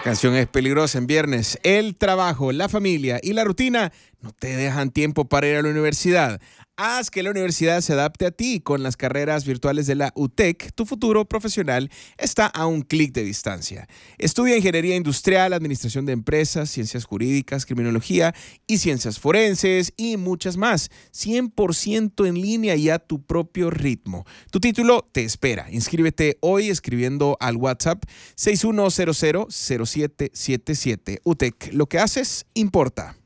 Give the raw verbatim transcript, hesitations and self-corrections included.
Canción es peligrosa en viernes. El trabajo, la familia y la rutina no te dejan tiempo para ir a la universidad. Haz que la universidad se adapte a ti con las carreras virtuales de la U T E C. Tu futuro profesional está a un clic de distancia. Estudia Ingeniería Industrial, Administración de Empresas, Ciencias Jurídicas, Criminología y Ciencias Forenses y muchas más. cien por ciento en línea y a tu propio ritmo. Tu título te espera. Inscríbete hoy escribiendo al WhatsApp seis uno cero cero cero siete siete siete. U T E C, lo que haces importa.